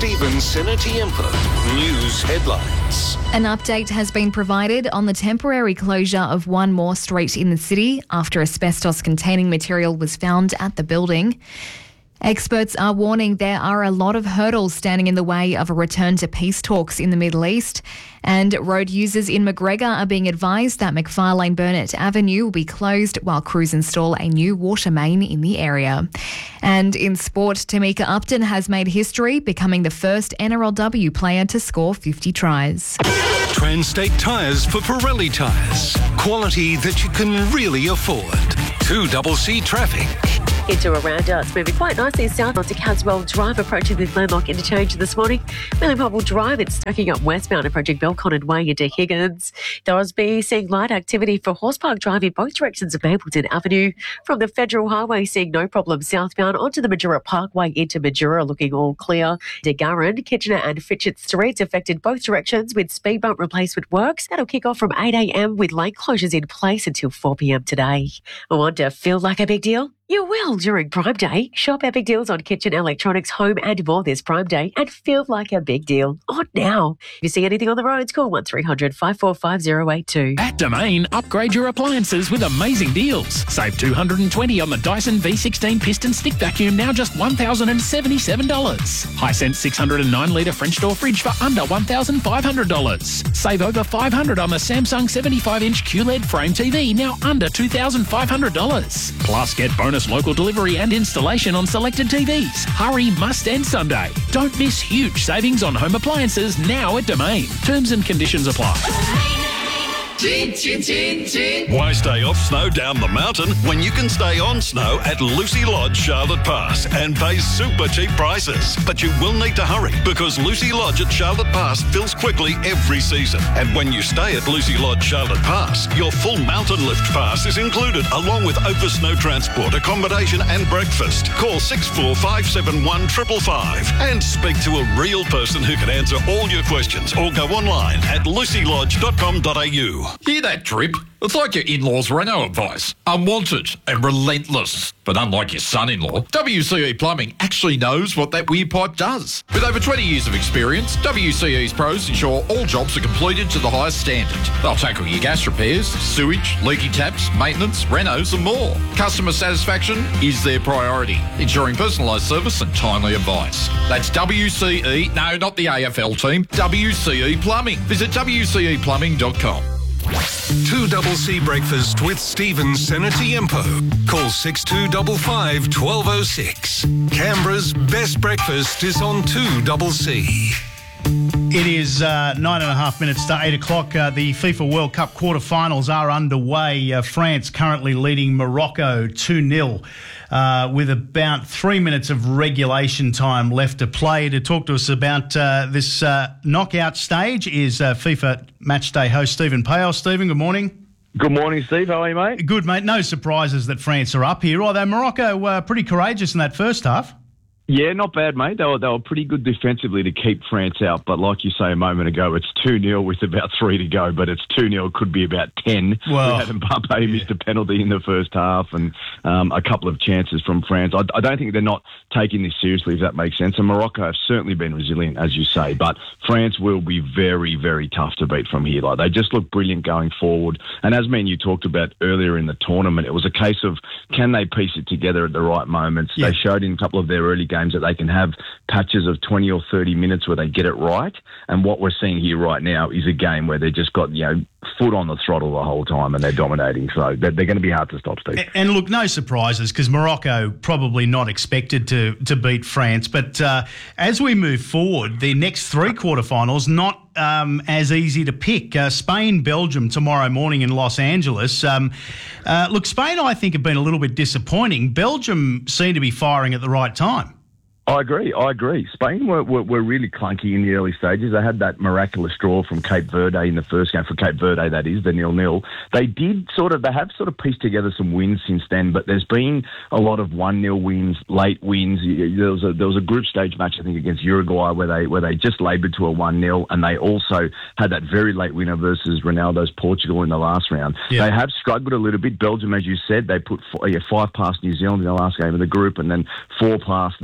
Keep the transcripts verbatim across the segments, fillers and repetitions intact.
Stephen Senatiempo. News headlines. An update has been provided on the temporary closure of One More Street in the city after asbestos-containing material was found at the building. Experts are warning there are a lot of hurdles standing in the way of a return to peace talks in the Middle East, and road users in McGregor are being advised that McFarlane Burnett Avenue will be closed while crews install a new water main in the area. And in sport, Tamika Upton has made history, becoming the first N R L W player to score fifty tries. Transtate Tyres for Pirelli Tyres. Quality that you can really afford. two C C traffic. Into a roundabout, it's moving quite nicely south onto Caswell Drive, approaching the Glenlock interchange this morning. Millipobble Drive, it's stacking up westbound, approaching Belconnen Way into Higgins. Thoresby seeing light activity for Horse Park Drive in both directions of Mapleton Avenue. From the Federal Highway, seeing no problem southbound onto the Majura Parkway into Majura, looking all clear. DeGarren, Kitchener and Fitchett Streets affected both directions with speed bump replacement works. That'll kick off from eight a.m. with lane closures in place until four p.m. today. I want to feel like a big deal? You will during Prime Day. Shop epic deals on kitchen, electronics, home and more this Prime Day and feel like a big deal. On now. If you see anything on the roads, call one three hundred five four five zero eight two. At Domain, upgrade your appliances with amazing deals. Save two hundred twenty dollars on the Dyson V sixteen piston stick vacuum, now just one thousand seventy-seven dollars. Hisense six hundred nine litre French door fridge for under one thousand five hundred dollars. Save over five hundred dollars on the Samsung seventy-five inch Q L E D frame T V, now under two thousand five hundred dollars. Plus, get bonus local delivery and installation on selected T Vs. Hurry, must end Sunday. Don't miss huge savings on home appliances now at Domain. Terms and conditions apply. Chin, chin, chin, chin. Why stay off snow down the mountain when you can stay on snow at Lucy Lodge, Charlotte Pass and pay super cheap prices? But you will need to hurry because Lucy Lodge at Charlotte Pass fills quickly every season. And when you stay at Lucy Lodge, Charlotte Pass, your full mountain lift pass is included along with over snow transport, accommodation and breakfast. Call six four five seven one five five five and speak to a real person who can answer all your questions or go online at lucy lodge dot com dot a u. Hear that drip? It's like your in-laws' Renault advice. Unwanted and relentless. But unlike your son-in-law, W C E Plumbing actually knows what that weird pipe does. With over twenty years of experience, W C E's pros ensure all jobs are completed to the highest standard. They'll tackle your gas repairs, sewage, leaky taps, maintenance, renos and more. Customer satisfaction is their priority, ensuring personalised service and timely advice. That's W C E, no, not the A F L team, W C E Plumbing. Visit w c e plumbing dot com. two C C Breakfast with Stephen Senatiempo. Call six two five five one two zero six. Canberra's best breakfast is on two C C. It is uh, nine and a half minutes to eight o'clock. Uh, the FIFA World Cup quarterfinals are underway. Uh, France currently leading Morocco two nil uh, with about three minutes of regulation time left to play. To talk to us about uh, this uh, knockout stage is uh, FIFA Matchday host Stephen Payos. Stephen, good morning. Good morning, Steve. How are you, mate? Good, mate. No surprises that France are up here, although Morocco were pretty courageous in that first half. Yeah, not bad, mate. They were they were pretty good defensively to keep France out. But like you say a moment ago, it's two nil with about three to go. But it's two nil, could be about ten. Well, we had Mbappe yeah. missed a penalty in the first half and um, a couple of chances from France. I, I don't think they're not taking this seriously, if that makes sense. And Morocco have certainly been resilient, as you say. But France will be very, very tough to beat from here. Like, they just look brilliant going forward. And as me and you talked about earlier in the tournament, it was a case of can they piece it together at the right moments. Yeah. They showed in a couple of their early games that they can have patches of twenty or thirty minutes where they get it right. And what we're seeing here right now is a game where they've just got, you know, foot on the throttle the whole time and they're dominating. So they're, they're going to be hard to stop, Steve. And, and look, no surprises because Morocco probably not expected to, to beat France. But uh, as we move forward, the next three quarterfinals, not um, as easy to pick. Uh, Spain, Belgium tomorrow morning in Los Angeles. Um, uh, look, Spain, I think, have been a little bit disappointing. Belgium seem to be firing at the right time. I agree. I agree. Spain were, were, were really clunky in the early stages. They had that miraculous draw from Cape Verde in the first game, for Cape Verde, that is, the nil-nil. They did sort of, they have sort of pieced together some wins since then, but there's been a lot of one nil wins, late wins. There was a, there was a group stage match, I think, against Uruguay where they where they just laboured to a one nil, and they also had that very late winner versus Ronaldo's Portugal in the last round. Yeah. They have struggled a little bit. Belgium, as you said, they put four, yeah, five past New Zealand in the last game of the group, and then four past the hapless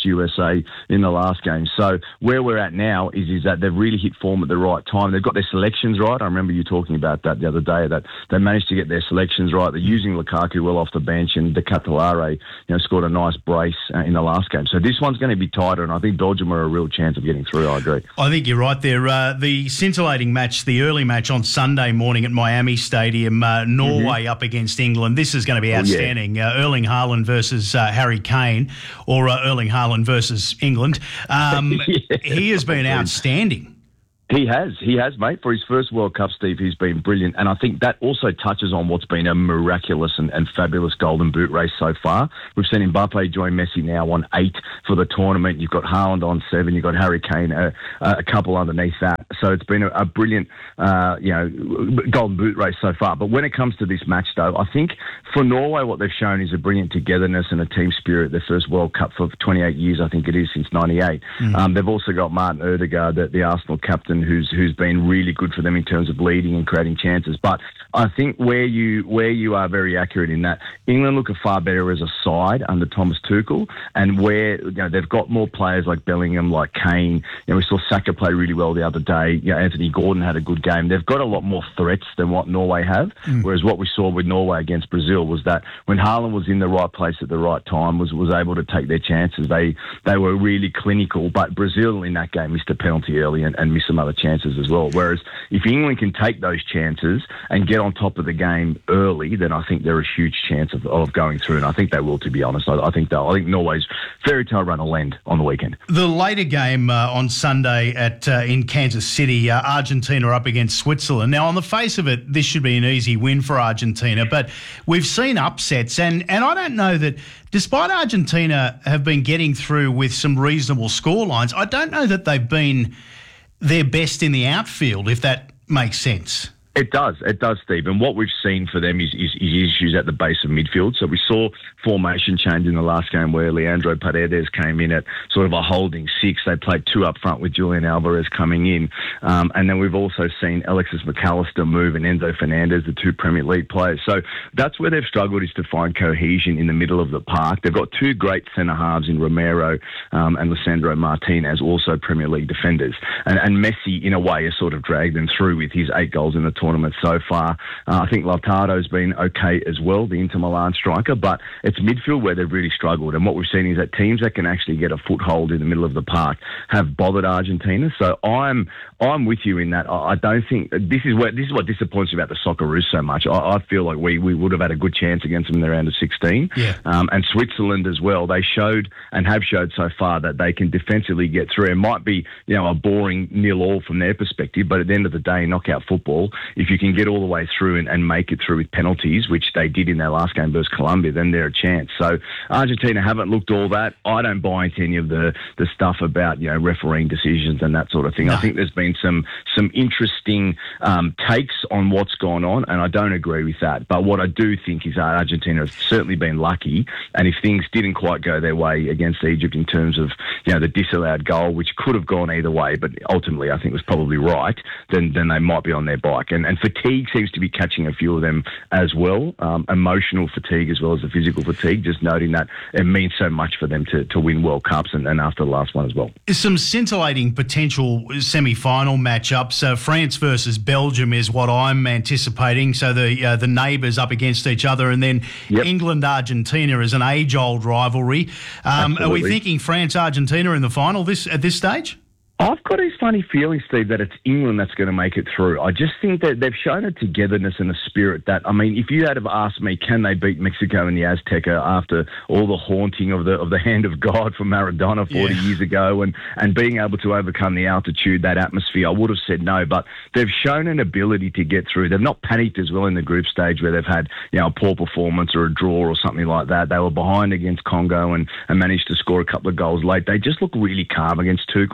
U S A in the last game. So where we're at now is, is that they've really hit form at the right time. They've got their selections right. I remember you talking about that the other day, that they managed to get their selections right. They're using Lukaku well off the bench, and De Ketelaere, you know, scored a nice brace uh, in the last game. So this one's going to be tighter, and I think Belgium are a real chance of getting through. I agree. I think you're right there. Uh, the scintillating match, the early match on Sunday morning at Miami Stadium, uh, Norway mm-hmm. up against England. This is going to be outstanding. Oh, yeah. uh, Erling Haaland versus uh, Harry Kane, or uh, Erling Haaland versus England. Um, yeah. He has been outstanding. He has. He has, mate. For his first World Cup, Steve, he's been brilliant. And I think that also touches on what's been a miraculous and, and fabulous Golden Boot race so far. We've seen Mbappe join Messi now on eight for the tournament. You've got Haaland on seven. You've got Harry Kane a, a couple underneath that. So it's been a, a brilliant, uh, you know, Golden Boot race so far. But when it comes to this match, though, I think for Norway, what they've shown is a brilliant togetherness and a team spirit. Their first World Cup for twenty-eight years, I think it is, since ninety-eight. Mm. Um, they've also got Martin Ødegaard, the, the Arsenal captain, who's who's been really good for them in terms of leading and creating chances. But I think where you where you are very accurate in that, England look far better as a side under Thomas Tuchel, and where, you know, they've got more players like Bellingham, like Kane. You know, we saw Saka play really well the other day. You know, Anthony Gordon had a good game. They've got a lot more threats than what Norway have. Mm. Whereas what we saw with Norway against Brazil was that when Haaland was in the right place at the right time, was was able to take their chances. They they were really clinical. But Brazil in that game missed a penalty early and, and missed some other chances as well. Whereas if England can take those chances and get on top of the game early, then I think they're a huge chance of, of going through. And I think they will, to be honest. I, I think they'll. I think Norway's fairy tale run will end on the weekend. The later game uh, on Sunday at uh, in Kansas City, uh, Argentina up against Switzerland. Now, on the face of it, this should be an easy win for Argentina, but we've seen upsets, and, and I don't know that, despite Argentina have been getting through with some reasonable scorelines, I don't know that they've been their best in the outfield, if that makes sense. It does. It does, Steve. And what we've seen for them is, is, is issues at the base of midfield. So we saw formation change in the last game where Leandro Paredes came in at sort of a holding six. They played two up front with Julian Alvarez coming in. Um, and then we've also seen Alexis McAllister move and Enzo Fernandez, the two Premier League players. So that's where they've struggled, is to find cohesion in the middle of the park. They've got two great centre-halves in Romero um, and Lisandro Martinez, also Premier League defenders. And, and Messi, in a way, has sort of dragged them through with his eight goals in the tournament. tournament so far. Uh, I think Lautaro's been okay as well, the Inter Milan striker, but it's midfield where they've really struggled. And what we've seen is that teams that can actually get a foothold in the middle of the park have bothered Argentina. So I'm I'm with you in that. I, I don't think this is what this is what disappoints me about the Socceroos so much. I, I feel like we, we would have had a good chance against them in the round of sixteen. Yeah. Um, and Switzerland as well. They showed and have showed so far that they can defensively get through. It might be, you know, a boring nil all from their perspective, but at the end of the day, knockout football, if you can get all the way through and, and make it through with penalties, which they did in their last game versus Colombia, then they're a chance. So Argentina haven't looked all that. I don't buy into any of the, the stuff about, you know, refereeing decisions and that sort of thing. No. I think there's been some some interesting um, takes on what's gone on, and I don't agree with that. But what I do think is that Argentina has certainly been lucky, and if things didn't quite go their way against Egypt in terms of, you know, the disallowed goal, which could have gone either way, but ultimately I think was probably right, then then they might be on their bike. And, and fatigue seems to be catching a few of them as well, um, emotional fatigue as well as the physical fatigue, just noting that it means so much for them to, to win World Cups, and, and after the last one as well. Some scintillating potential semi-final matchups. Uh, France versus Belgium is what I'm anticipating. So the uh, the neighbours up against each other, and then yep. England-Argentina is an age-old rivalry. Um, are we thinking France-Argentina in the final this at this stage? I've got this funny feeling, Steve, that it's England that's going to make it through. I just think that they've shown a togetherness and a spirit that, I mean, if you had have asked me, can they beat Mexico in the Azteca after all the haunting of the of the hand of God from Maradona forty yeah. years ago, and, and being able to overcome the altitude, that atmosphere, I would have said no. But they've shown an ability to get through. They've not panicked as well in the group stage where they've had, you know, a poor performance or a draw or something like that. They were behind against Congo and, and managed to score a couple of goals late. They just look really calm against Tuchel. He's a really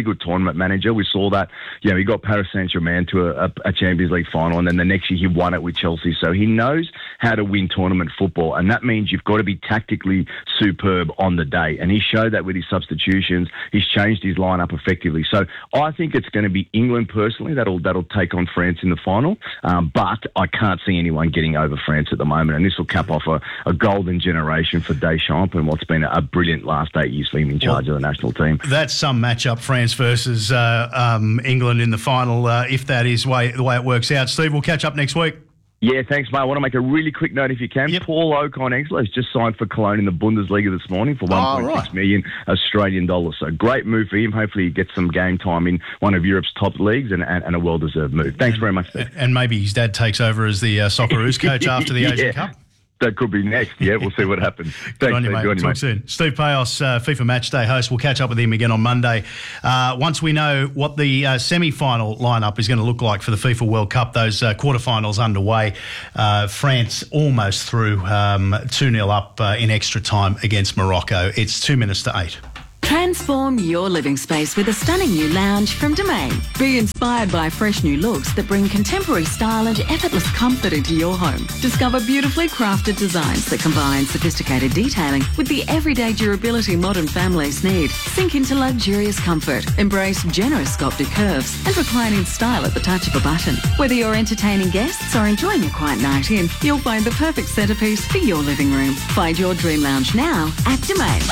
really good tournament manager. We saw that. You know, he got Paris Saint-Germain to a, a Champions League final, and then the next year he won it with Chelsea. So he knows how to win tournament football, and that means you've got to be tactically superb on the day. And he showed that with his substitutions. He's changed his lineup effectively. So I think it's going to be England personally that'll that'll take on France in the final. Um, but I can't see anyone getting over France at the moment, and this will cap off a, a golden generation for Deschamps and what's been a, a brilliant last eight years for him in charge well, of the national team. That's some matchup, France versus uh, um, England in the final, uh, if that is way, the way it works out. Steve, we'll catch up next week. Yeah, thanks, mate. I want to make a really quick note, if you can. Yep. Paul Okon-Exler has just signed for Cologne in the Bundesliga this morning for one point six oh, right. million Australian dollars. So great move for him. Hopefully he gets some game time in one of Europe's top leagues and, and, and a well-deserved move. Thanks and, very much, Steve. And maybe his dad takes over as the uh, Socceroos coach after the yeah. Asian Cup. That could be next. Yeah, we'll see what happens. Thanks, Good on you, Steve. mate. Good on you, Talk mate. soon. Steve Payos, uh, FIFA Matchday host. We'll catch up with him again on Monday. Uh, once we know what the uh, semi-final lineup is going to look like for the FIFA World Cup, those uh, quarterfinals underway. Uh, France almost through um, two nil up uh, in extra time against Morocco. It's two minutes to eight. Transform your living space with a stunning new lounge from Domain. Be inspired by fresh new looks that bring contemporary style and effortless comfort into your home. Discover beautifully crafted designs that combine sophisticated detailing with the everyday durability modern families need. Sink into luxurious comfort, embrace generous sculpted curves and recline in style at the touch of a button. Whether you're entertaining guests or enjoying a quiet night in, you'll find the perfect centrepiece for your living room. Find your dream lounge now at Domain.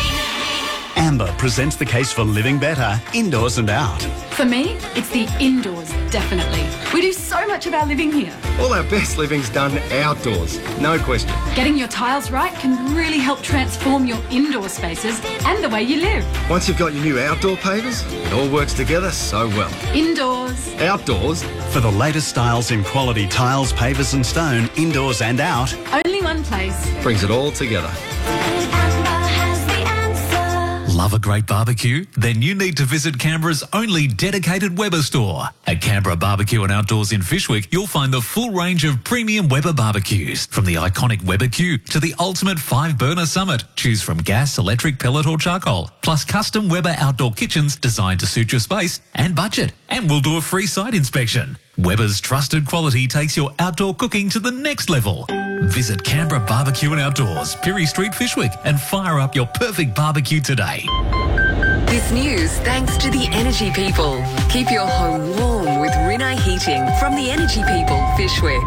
Amber presents the case for living better, indoors and out. For me, it's the indoors, definitely. We do so much of our living here. All our best living's done outdoors, no question. Getting your tiles right can really help transform your indoor spaces and the way you live. Once you've got your new outdoor pavers, it all works together so well. Indoors. Outdoors. For the latest styles in quality tiles, pavers and stone, indoors and out. Only one place. Brings it all together. Love a great barbecue? Then you need to visit Canberra's only dedicated Weber store. At Canberra Barbecue and Outdoors in Fyshwick, you'll find the full range of premium Weber barbecues. From the iconic Weber Q to the ultimate five-burner Summit. Choose from gas, electric, pellet or charcoal. Plus custom Weber outdoor kitchens designed to suit your space and budget. And we'll do a free site inspection. Weber's trusted quality takes your outdoor cooking to the next level. Visit Canberra Barbecue and Outdoors, Pirie Street, Fyshwick, and fire up your perfect barbecue today. This news thanks to the Energy People. Keep your home warm with Rinnai Heating from the Energy People, Fyshwick.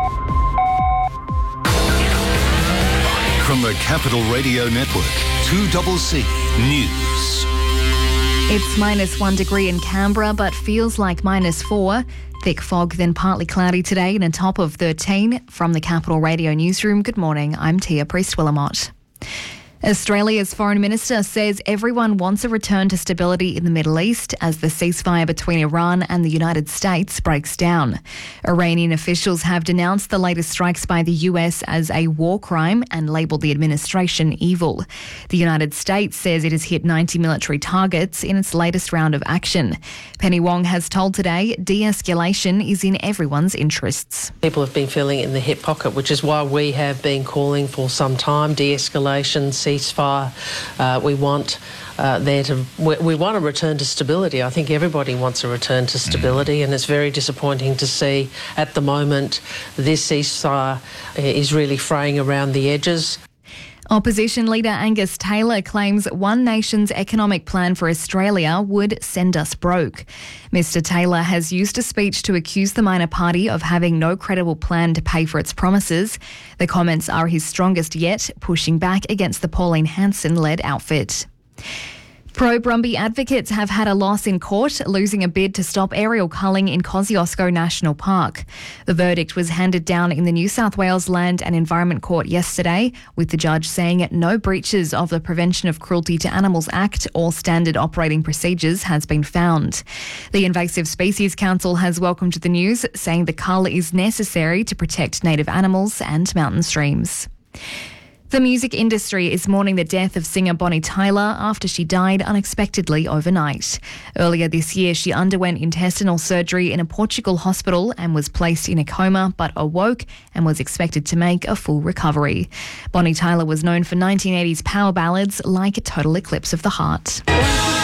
From the Capital Radio Network, two C C News. It's minus one degree in Canberra, but feels like minus four. Thick fog, then partly cloudy today and a top of thirteen. From the Capital Radio Newsroom, good morning, I'm Tia Priest-Willamott. Australia's Foreign Minister says everyone wants a return to stability in the Middle East as the ceasefire between Iran and the United States breaks down. Iranian officials have denounced the latest strikes by the U S as a war crime and labelled the administration evil. The United States says it has hit ninety military targets in its latest round of action. Penny Wong has told Today de-escalation is in everyone's interests. People have been feeling it in the hip pocket, which is why we have been calling for some time de-escalation, ceasefire. Uh, we want uh, there to we, we want a return to stability. I think everybody wants a return to stability, and it's very disappointing to see at the moment this ceasefire is really fraying around the edges. Opposition leader Angus Taylor claims One Nation's economic plan for Australia would send us broke. Mister Taylor has used a speech to accuse the minor party of having no credible plan to pay for its promises. The comments are his strongest yet, pushing back against the Pauline Hanson-led outfit. Pro-Brumby advocates have had a loss in court, losing a bid to stop aerial culling in Kosciuszko National Park. The verdict was handed down in the New South Wales Land and Environment Court yesterday, with the judge saying no breaches of the Prevention of Cruelty to Animals Act or standard operating procedures has been found. The Invasive Species Council has welcomed the news, saying the cull is necessary to protect native animals and mountain streams. The music industry is mourning the death of singer Bonnie Tyler after she died unexpectedly overnight. Earlier this year, she underwent intestinal surgery in a Portugal hospital and was placed in a coma, but awoke and was expected to make a full recovery. Bonnie Tyler was known for nineteen eighties power ballads like Total Eclipse of the Heart.